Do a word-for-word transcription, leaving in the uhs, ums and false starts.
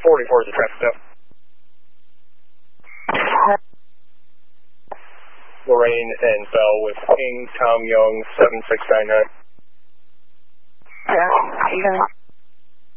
forty-four is the traffic stop. Lorraine and Bell with King Tom Young seven six nine nine. Yeah, how you doing?